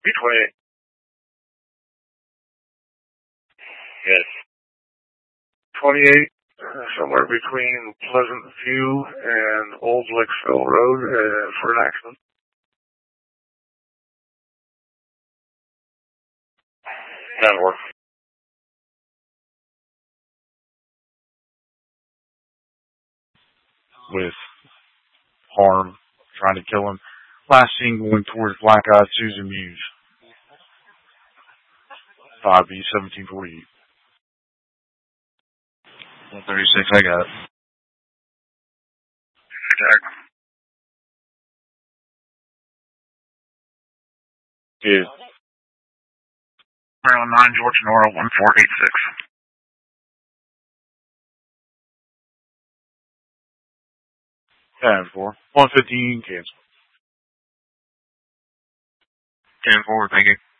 B28. Yes. 28, somewhere between Pleasant View and Old Lakesville Road for an accident. That'll work. With harm, trying to kill him. Last seen going towards Black-Eyed Susan Muse. 5B 1748. 136, I got it. Jack. Yeah. Maryland 9, Georgia Nora 1486. 10-4. 115, cancel. 10-4, thank you.